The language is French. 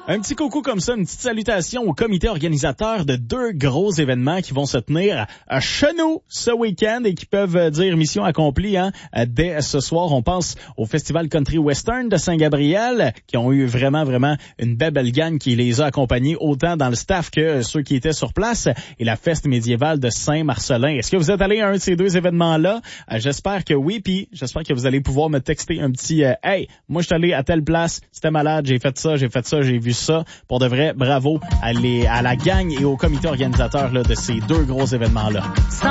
Un petit coucou comme ça, une petite salutation au comité organisateur de 2 gros événements qui vont se tenir à Chenou ce week-end et qui peuvent dire mission accomplie dès ce soir. On pense au Festival Country Western de Saint-Gabriel qui ont eu vraiment une belle gang qui les a accompagnés autant dans le staff que ceux qui étaient sur place et la fête médiévale de Saint-Marcelin. Est-ce que vous êtes allé à un de ces 2 événements-là? J'espère que oui, puis j'espère que vous allez pouvoir me texter un petit « Hey, moi je suis allé à telle place, c'était malade, j'ai fait ça, j'ai vu ça. » Pour de vrai, bravo à la gang et au comité organisateur là, de ces 2 gros événements-là.